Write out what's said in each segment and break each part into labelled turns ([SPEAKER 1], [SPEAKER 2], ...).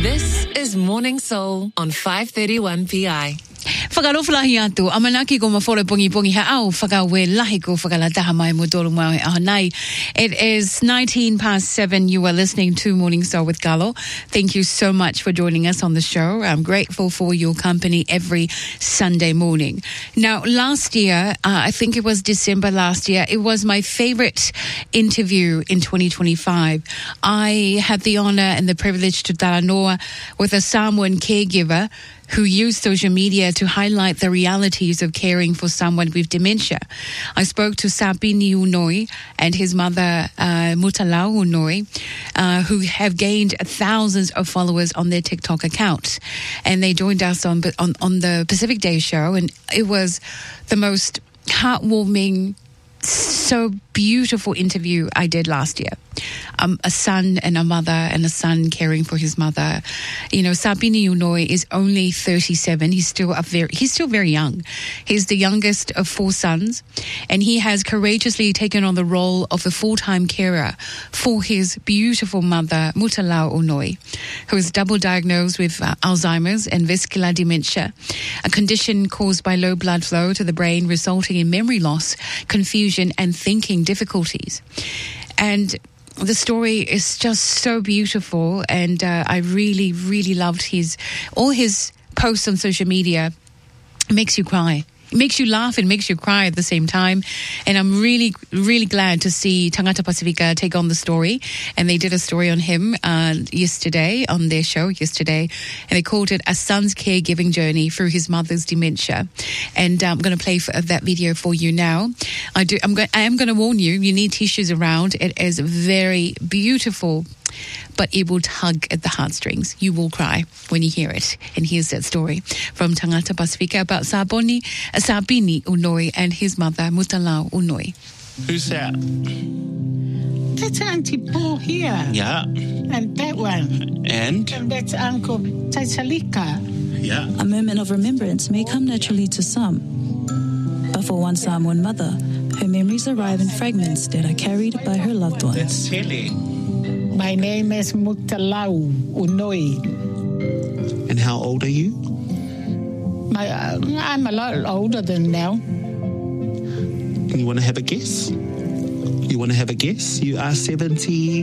[SPEAKER 1] This is Morning Soul on 531 PI.
[SPEAKER 2] Whakarofalahi atu, amanaki ko mawhore pongi ha'au, whakawe lahi ko whakalataha mai mo tolu mai ahanai. It is 7:19. You are listening to Morning Soul with Galo. Thank you so much for joining us on the show. I'm grateful for your company every Sunday morning. Now, last year, I think it was December last year, it was my favorite interview in 2025. I had the honor and the privilege to taranoa with a Samoan caregiver who used social media to highlight the realities of caring for someone with dementia. I spoke to Sapini Unoi and his mother, Mutalau Unoi, who have gained thousands of followers on their TikTok account. And they joined us on the Pacific Day show, and it was the most heartwarming, so beautiful interview I did last year. A son and a mother and a son caring for his mother. You know, Sapini Unoi is only 37. He's still very young. He's the youngest of 4 sons, and he has courageously taken on the role of a full-time carer for his beautiful mother, Mutalau Unoi, who is double diagnosed with Alzheimer's and vascular dementia, a condition caused by low blood flow to the brain resulting in memory loss, confusion, and thinking difficulties. And the story is just so beautiful, and I really, really loved all his posts on social media. It makes you cry. It makes you laugh and makes you cry at the same time. And I'm really, really glad to see Tangata Pacifica take on the story. And they did a story on him yesterday, on their show yesterday. And they called it A Son's Caregiving Journey Through His Mother's Dementia. And I'm going to play that video for you now. I am going to warn you, you need tissues around. It is very beautiful, but it will tug at the heartstrings. You will cry when you hear it. And here's that story from Tangata Pacifica about Sapini Unoi and his mother, Mutalau Unoi.
[SPEAKER 3] Who's that?
[SPEAKER 4] That's Auntie Paul here.
[SPEAKER 3] Yeah.
[SPEAKER 4] And that one.
[SPEAKER 3] And
[SPEAKER 4] that's Uncle Taisalika.
[SPEAKER 3] Yeah.
[SPEAKER 5] A moment of remembrance may come naturally to some. But for one Samoan mother, her memories arrive in fragments that are carried by her loved ones.
[SPEAKER 3] That's Telly.
[SPEAKER 4] My name is Mutalau Unoi.
[SPEAKER 3] And how old are you?
[SPEAKER 4] I'm a lot older than now.
[SPEAKER 3] You want to have a guess? You are 70?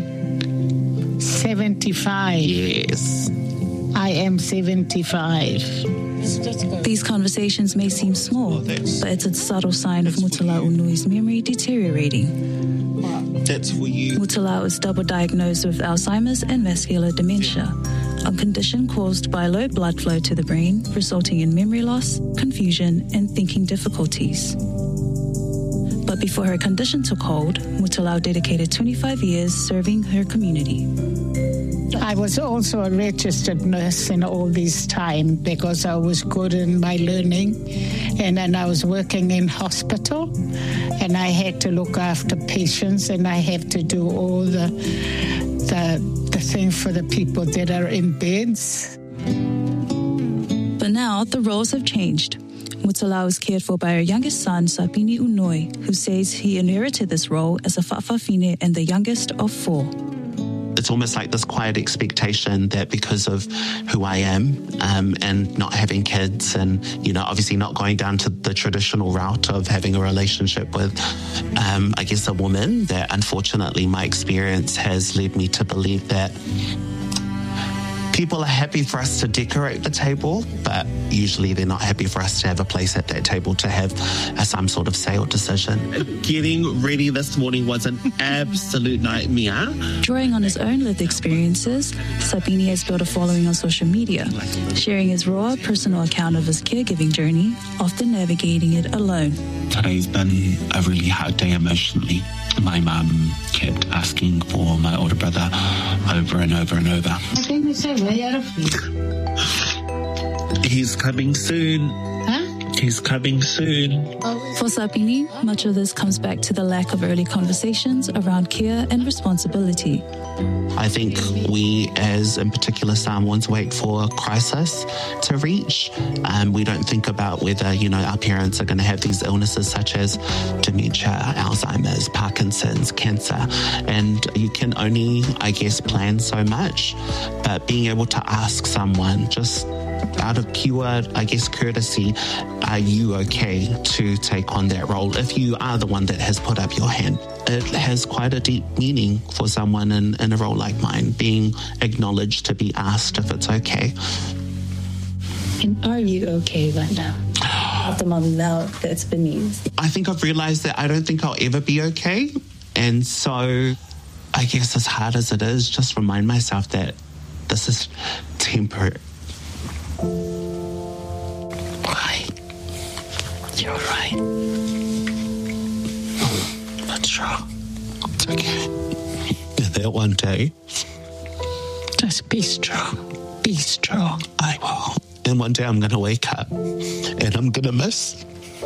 [SPEAKER 4] 75.
[SPEAKER 3] Yes.
[SPEAKER 4] I am 75.
[SPEAKER 5] These conversations may seem small, but it's a subtle sign of Mutalau Unoi's memory deteriorating.
[SPEAKER 3] That's for you.
[SPEAKER 5] Mutalau is double diagnosed with Alzheimer's and vascular dementia, a condition caused by low blood flow to the brain, resulting in memory loss, confusion, and thinking difficulties. But before her condition took hold, Mutalau dedicated 25 years serving her community.
[SPEAKER 4] I was also a registered nurse in all this time because I was good in my learning, and then I was working in hospital, and I had to look after patients, and I have to do all the thing for the people that are in beds.
[SPEAKER 5] But now the roles have changed. Mutalau is cared for by her youngest son, Sapini Unoi, who says he inherited this role as a whawhawhine and the youngest of 4.
[SPEAKER 6] It's almost like this quiet expectation that because of who I am and not having kids and, obviously not going down to the traditional route of having a relationship with, I guess, a woman, that unfortunately my experience has led me to believe that people are happy for us to decorate the table, but usually they're not happy for us to have a place at that table to have some sort of say or decision.
[SPEAKER 3] Getting ready this morning was an absolute nightmare.
[SPEAKER 5] Drawing on his own lived experiences, Sapini has built a following on social media, sharing his raw personal account of his caregiving journey, often navigating it alone.
[SPEAKER 7] Today's been a really hard day emotionally. My mum kept asking for my older brother over and over and over.
[SPEAKER 3] He's coming soon.
[SPEAKER 4] Huh?
[SPEAKER 7] He's coming soon.
[SPEAKER 5] For Sapini, much of this comes back to the lack of early conversations around care and responsibility.
[SPEAKER 6] I think we, as in particular Samoans, wait for a crisis to reach. We don't think about whether, our parents are going to have these illnesses such as dementia, Alzheimer's, Parkinson's, cancer. And you can only, plan so much. But being able to ask someone just out of pure, courtesy, are you okay to take on that role? If you are the one that has put up your hand, it has quite a deep meaning for someone in a role like mine, being acknowledged to be asked if it's okay.
[SPEAKER 8] And are you okay right now? After mom now that's beneath.
[SPEAKER 6] I think I've realized that I don't think I'll ever be okay. And so I guess as hard as it is, just remind myself that this is temporary. Why? You're right. But sure, it's okay. And that one day,
[SPEAKER 4] Just be strong. Be strong.
[SPEAKER 6] I will. And one day I'm going to wake up and I'm going to miss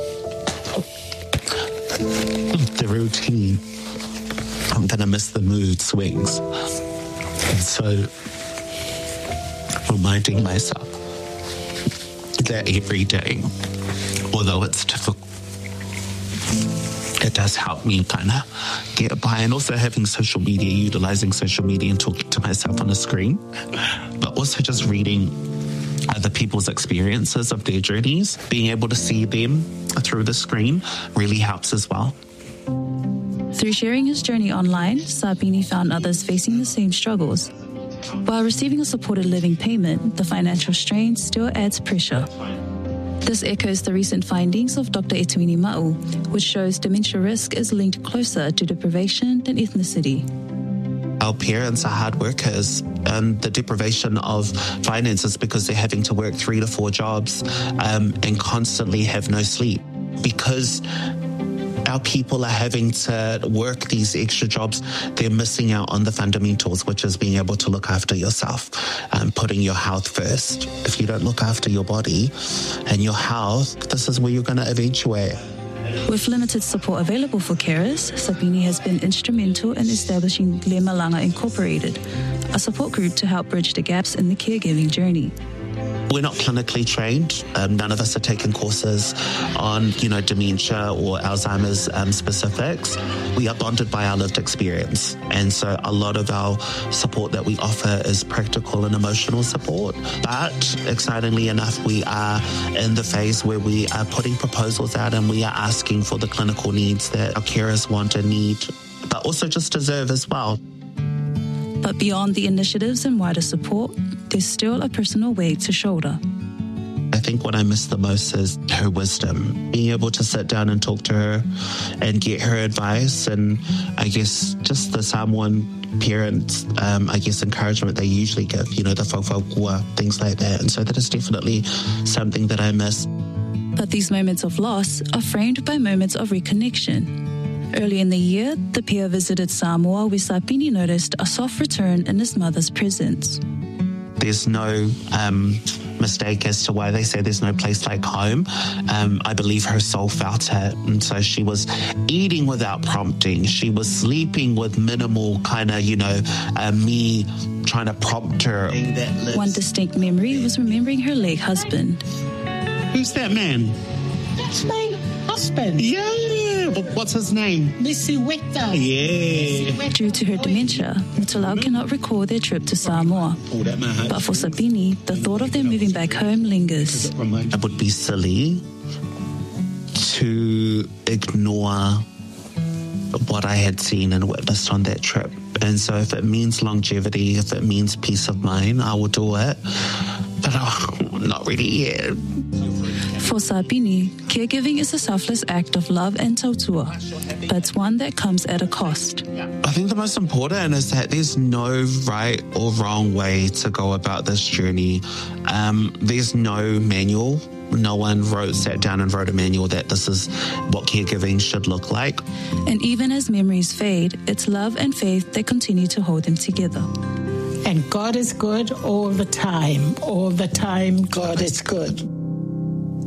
[SPEAKER 6] the routine. I'm going to miss the mood swings. And so reminding myself that every day, although it's difficult, it does help me kind of get by. And also having social media, utilizing social media and talking to myself on a screen, but also just reading other people's experiences of their journeys, being able to see them through the screen really helps as well.
[SPEAKER 5] Through sharing his journey online, Sapini found others facing the same struggles. While receiving a supported living payment, the financial strain still adds pressure. This echoes the recent findings of Dr. Etuini Ma'u, which shows dementia risk is linked closer to deprivation than ethnicity.
[SPEAKER 6] Our parents are hard workers, and the deprivation of finances because they're having to work 3 to 4 jobs and constantly have no sleep. Because our people are having to work these extra jobs, they're missing out on the fundamentals, which is being able to look after yourself, putting your health first. If you don't look after your body and your health, this is where you're going to eventuate.
[SPEAKER 5] With limited support available for carers, Sapini has been instrumental in establishing Le Malanga Incorporated, a support group to help bridge the gaps in the caregiving journey.
[SPEAKER 6] We're not clinically trained. None of us are taking courses on, dementia or Alzheimer's specifics. We are bonded by our lived experience. And so a lot of our support that we offer is practical and emotional support. But excitingly enough, we are in the phase where we are putting proposals out and we are asking for the clinical needs that our carers want and need, but also just deserve as well.
[SPEAKER 5] But beyond the initiatives and wider support, there's still a personal weight to shoulder.
[SPEAKER 6] I think what I miss the most is her wisdom, being able to sit down and talk to her and get her advice, and I guess just the Samoan parents, encouragement they usually give, the whakawā, things like that. And so that is definitely something that I miss.
[SPEAKER 5] But these moments of loss are framed by moments of reconnection. Early in the year, the pair visited Samoa, where Sapini noticed a soft return in his mother's presence.
[SPEAKER 6] There's no mistake as to why they say there's no place like home. I believe her soul felt it. And so she was eating without prompting. She was sleeping with minimal kind of, me trying to prompt her.
[SPEAKER 5] One distinct memory was remembering her late husband.
[SPEAKER 6] Who's that man?
[SPEAKER 4] That's my husband.
[SPEAKER 6] Yeah. What's his name?
[SPEAKER 4] Missy Weta.
[SPEAKER 6] Yeah.
[SPEAKER 5] Due to her dementia, Mutalau cannot recall their trip to Samoa. But for Sapini, the thought of them moving back home lingers.
[SPEAKER 6] It would be silly to ignore what I had seen and witnessed on that trip. And so if it means longevity, if it means peace of mind, I will do it. But not really yet.
[SPEAKER 5] For Sapini, caregiving is a selfless act of love and tautua, but it's one that comes at a cost.
[SPEAKER 6] I think the most important is that there's no right or wrong way to go about this journey. There's no manual. No one sat down and wrote a manual that this is what caregiving should look like.
[SPEAKER 5] And even as memories fade, it's love and faith that continue to hold them together.
[SPEAKER 4] And God is good all the time. All the time, God is good.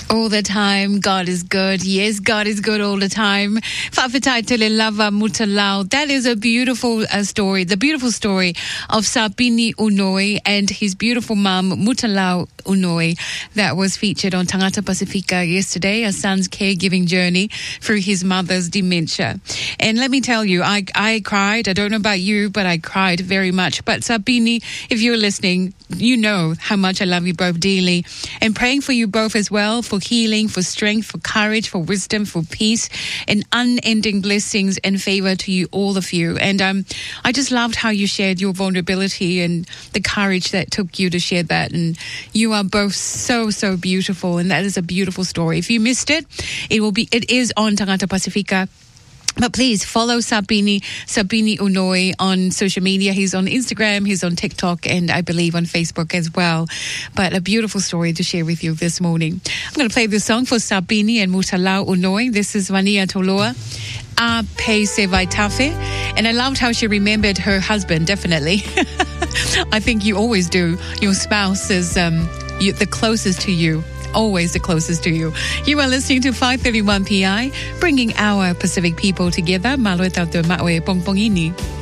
[SPEAKER 2] All the time, God is good. Yes, God is good all the time. Whawhetai Te Le Lava Mutalau. That is a beautiful story, the beautiful story of Sabini Unoi and his beautiful mum, Mutalau Unoi, that was featured on Tangata Pasifika yesterday, a son's caregiving journey through his mother's dementia. And let me tell you, I cried. I don't know about you, but I cried very much. But Sabini, if you're listening, you know how much I love you both dearly. And praying for you both as well, for healing, for strength, for courage, for wisdom, for peace, and unending blessings and favor to you, all of you. And I just loved how you shared your vulnerability and the courage that took you to share that. And you are both so, so beautiful. And that is a beautiful story. If you missed it, it is on Tangata Pasifika. But please follow Sabini Unoi on social media. He's on Instagram, he's on TikTok, and I believe on Facebook as well. But a beautiful story to share with you this morning. I'm going to play this song for Sabini and Mutalau Unoi. This is Vania Toloa, A Pe Se Vai Tafe. And I loved how she remembered her husband, definitely. I think you always do. Your spouse is the closest to you. Always the closest to you. You are listening to 531 PI, bringing our Pacific people together. Malueta de Maue Pongpongini.